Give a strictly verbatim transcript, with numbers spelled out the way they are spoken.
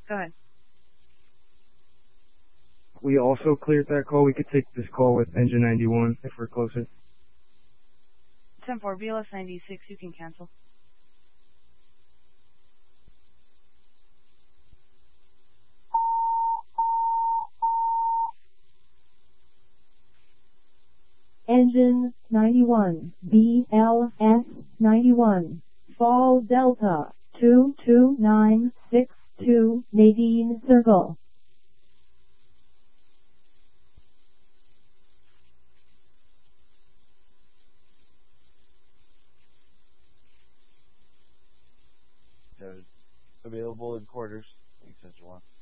Go ahead. We also cleared that call. We could take this call with engine ninety-one if we're closer. ten four, B L S ninety-six, you can cancel. Engine ninety-one, B L S ninety-one, Fall Delta, two two nine six two, Nadine Circle. Available in quarters. Thanks, Angela.